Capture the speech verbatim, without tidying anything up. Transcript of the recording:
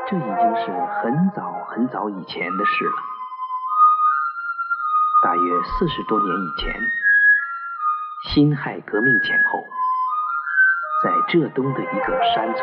这已经是很早很早以前的事了。大约四十多年以前，辛亥革命前后，在浙东的一个山村，